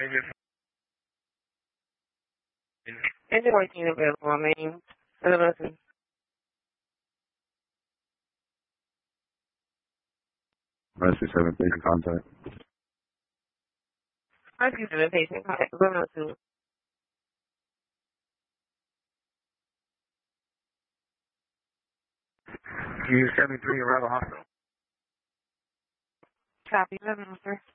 Engine 14 available on main. Listen. Rescue 7, patient contact. Rescue 7, patient contact. 1102. Q73, arrival hospital. Copy, 1103.